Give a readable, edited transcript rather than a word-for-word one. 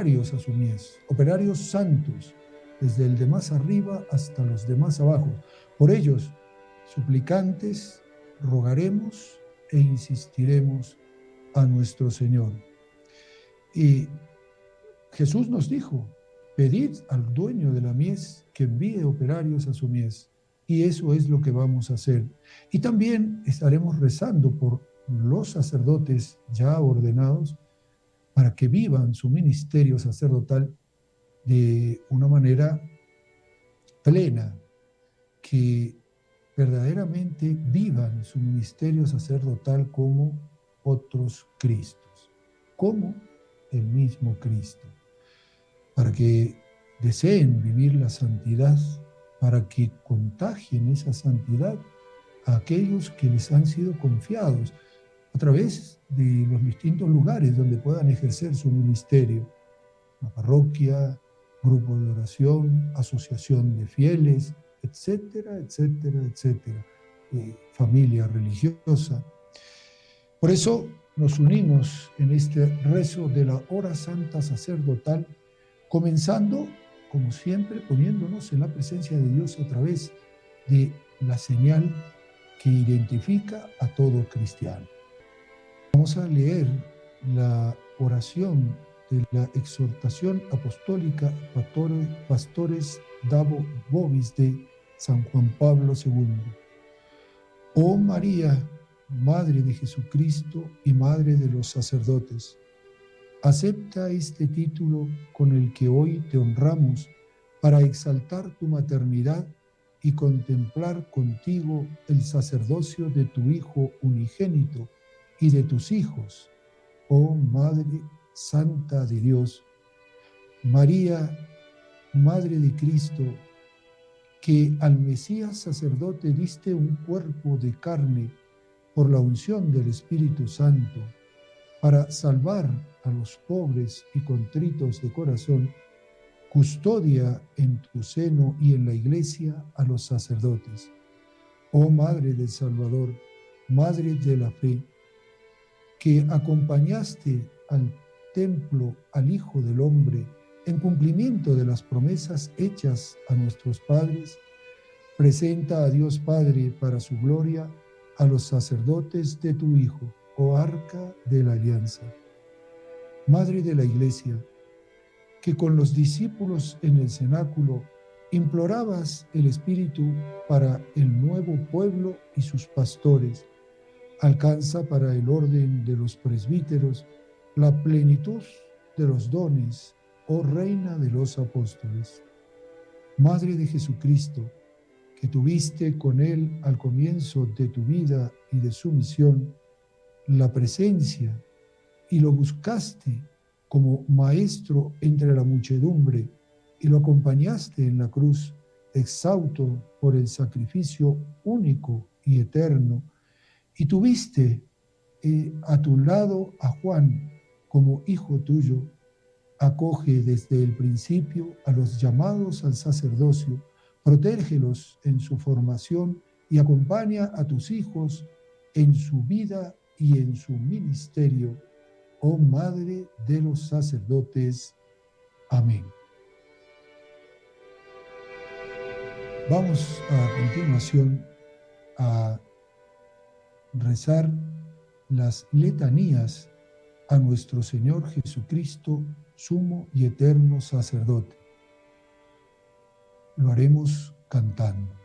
operarios a su mies, operarios santos, desde el de más arriba hasta los de más abajo. Por ellos, suplicantes, rogaremos e insistiremos a nuestro Señor. Y Jesús nos dijo, pedid al dueño de la mies que envíe operarios a su mies. Y eso es lo que vamos a hacer. Y también estaremos rezando por los sacerdotes ya ordenados para que vivan su ministerio sacerdotal de una manera plena, que verdaderamente vivan su ministerio sacerdotal como otros Cristos, como el mismo Cristo, para que deseen vivir la santidad, para que contagien esa santidad a aquellos que les han sido confiados a través de los distintos lugares donde puedan ejercer su ministerio, la parroquia, grupo de oración, asociación de fieles, etcétera, etcétera, etcétera, familia religiosa. Por eso nos unimos en este rezo de la hora santa sacerdotal, comenzando, como siempre, poniéndonos en la presencia de Dios a través de la señal que identifica a todo cristiano. Vamos a leer la oración de la exhortación apostólica Pastores Dabo Vobis de San Juan Pablo II. Oh María, Madre de Jesucristo y Madre de los sacerdotes, acepta este título con el que hoy te honramos para exaltar tu maternidad y contemplar contigo el sacerdocio de tu Hijo unigénito y de tus hijos, oh Madre Santa de Dios. María, Madre de Cristo, que al Mesías sacerdote diste un cuerpo de carne por la unción del Espíritu Santo, para salvar a los pobres y contritos de corazón, custodia en tu seno y en la Iglesia a los sacerdotes. Oh Madre del Salvador, Madre de la fe, que acompañaste al templo al Hijo del Hombre en cumplimiento de las promesas hechas a nuestros padres, presenta a Dios Padre para su gloria a los sacerdotes de tu Hijo, oh Arca de la Alianza. Madre de la Iglesia, que con los discípulos en el cenáculo implorabas el Espíritu para el nuevo pueblo y sus pastores, alcanza para el orden de los presbíteros la plenitud de los dones, oh Reina de los apóstoles. Madre de Jesucristo, que tuviste con él al comienzo de tu vida y de su misión la presencia y lo buscaste como maestro entre la muchedumbre y lo acompañaste en la cruz, exhausto por el sacrificio único y eterno, y tuviste a tu lado a Juan como hijo tuyo. Acoge desde el principio a los llamados al sacerdocio, protégelos en su formación y acompaña a tus hijos en su vida y en su ministerio, oh Madre de los sacerdotes. Amén. Vamos a continuación a rezar las letanías a nuestro Señor Jesucristo, sumo y eterno sacerdote. Lo haremos cantando.